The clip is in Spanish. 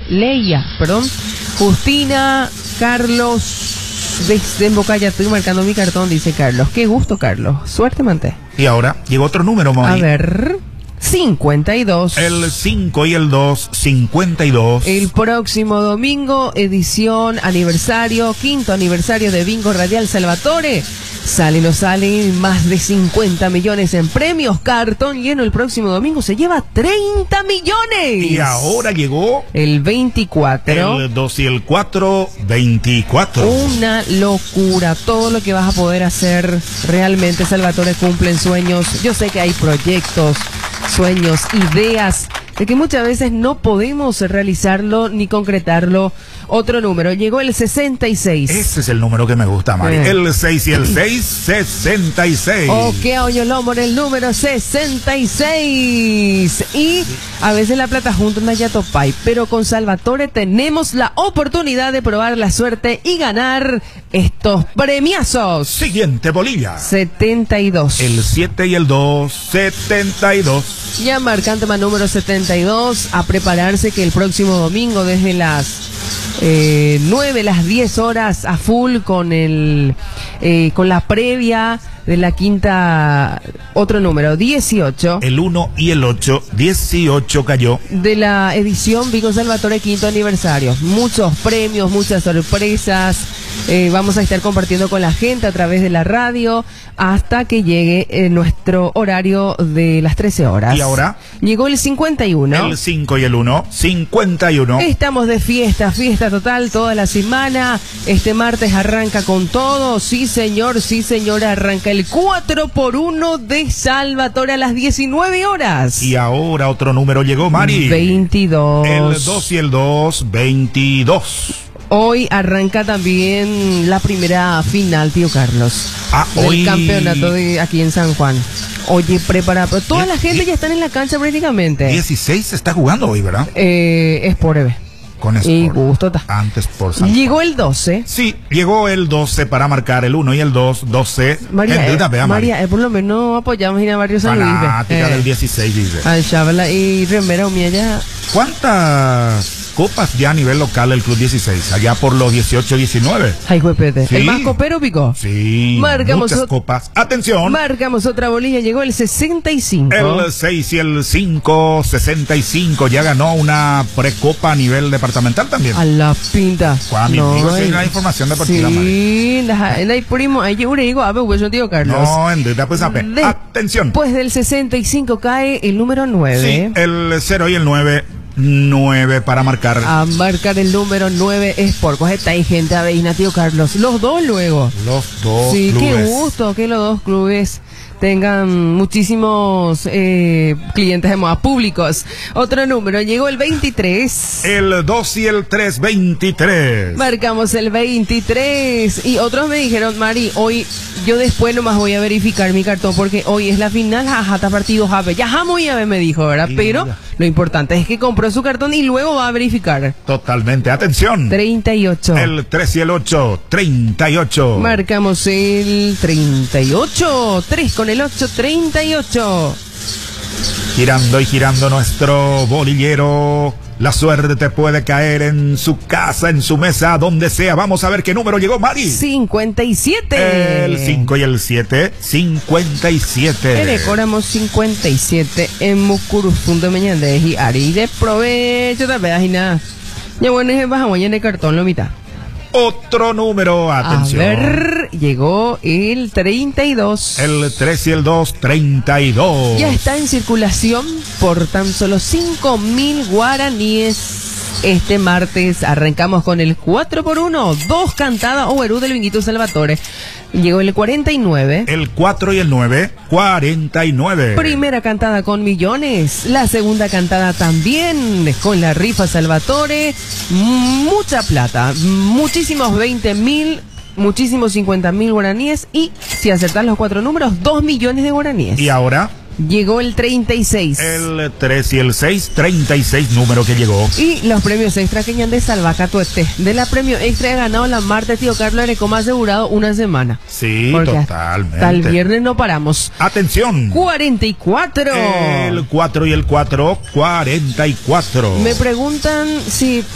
Leia, perdón. Justina, Carlos, desde Embocaya, estoy marcando mi cartón, dice Carlos. Qué gusto, Carlos. Suerte, manté. Y ahora llegó otro número, Moni. A ver, 52. El 5 y el 2, 52. El próximo domingo, edición aniversario, 5º aniversario de Bingo Radial Salvatore. Sale y no sale, más de 50 millones en premios. Cartón lleno el próximo domingo, se lleva 30 millones. Y ahora llegó el 24. El 2 y el 4, 24. Una locura, todo lo que vas a poder hacer. Realmente Salvatore cumplen sueños. Yo sé que hay proyectos, sueños, ideas, de que muchas veces no podemos realizarlo ni concretarlo. Otro número, llegó el 66. Ese es el número que me gusta, Mari. El 6 y el 6, 66. Ok, oye, lomo, el número 66. Y a veces la plata junta una Yatopay, pero con Salvatore tenemos la oportunidad de probar la suerte y ganar estos premiazos. Siguiente bolilla. 72. El 7 y el 2, 72. Ya marcante más número 72, a prepararse que el próximo domingo desde las 9, las 10 horas a full con con la previa de la quinta, otro número, 18. El 1 y el 8, 18 cayó. De la edición Bingo Salvatore 5º aniversario. Muchos premios, muchas sorpresas. Vamos a estar compartiendo con la gente a través de la radio hasta que llegue nuestro horario de las 13 horas. ¿Y ahora? Llegó el 51. El 5 y el 1, 51. Estamos de fiesta total toda la semana. Este martes arranca con todo. Sí, señor, sí, señora. Arranca el 4x1 de Salvatore a las 19 horas. Y ahora otro número llegó, Mari. 22. El 2 y el 2, 22. Hoy arranca también la primera final, tío Carlos. Hoy. El campeonato de aquí en San Juan. Oye, prepara. Toda la gente ya está en la cancha prácticamente. 16 se está jugando hoy, ¿verdad? Es por EVE. Con Sport. Y gusto está. Antes por San Llegó Juan. el 12. Sí, llegó el 12 para marcar el 1 y el 2, 12. María, por lo menos apoyamos en a Barrio San Luis. Fanática del 16, dice. Al Chavala y Remera Umía ya. ¿Cuántas copas ya a nivel local el Club 16? Allá por los 18, 19. Ay, juepete. Sí. ¿El más copero, Pico? Sí, muchas copas. Atención. Marcamos otra bolilla, llegó el 65. El 6 y el 5, 65. Ya ganó una precopa a nivel departamental también. A la pinta. No, es la información deportiva, sí, la primo, ahí yo digo, a ver, hueso, tío Carlos. No, en verdad, pues, atención. Pues del 65 cae el número 9. Sí, el 0 y el 9. 9 para marcar. A marcar el número 9 es por cogeta y gente a veina, tío Carlos. Los dos luego. Los dos sí, clubes. Qué gusto que los dos clubes tengan muchísimos clientes de moda públicos. Otro número, llegó el 23. El 2 y el 3, 23. Marcamos el 23. Y otros me dijeron, Mari, hoy yo después nomás voy a verificar mi cartón porque hoy es la final, jajata partido jabe. Ya muy a me dijo, ¿verdad? Pero lo importante es que compró su cartón y luego va a verificar. Totalmente, atención. 38. El 3 y el 8, 38. Marcamos el 38. 3 con el 8, 38. Girando y girando nuestro bolillero. La suerte te puede caer en su casa, en su mesa, donde sea. Vamos a ver qué número llegó, Mari. 57. El 5 y el 7, 57. Decoramos 57 en Mucurufundo Meñandez y Ari de provecho de pedas y nada. Ya bueno, es bajamos en el cartón, lo mitad. Otro número, atención. A ver, llegó el 32. El 3 y el 2, 32. Ya está en circulación por tan solo 5.000 guaraníes. Este martes arrancamos con el 4x1, 2 cantadas Oberú del Vinguito Salvatore. Llegó el 49. El 4 y el 9, 49. Primera cantada con millones. La segunda cantada también con la rifa Salvatore. Mucha plata. Muchísimos 20.000. Muchísimos 50.000 guaraníes. Y si acertas los 4 números, 2 millones de guaraníes. Y ahora llegó el 36. El 3 y el 6, 36 número que llegó. Y los premios extra que ñan de Salvacato de la premio extra he ganado la martes, tío Carlos Areco, más asegurado una semana. Sí, porque totalmente. Hasta el viernes no paramos. Atención. 44. El 4 y el 4, 44. Me preguntan si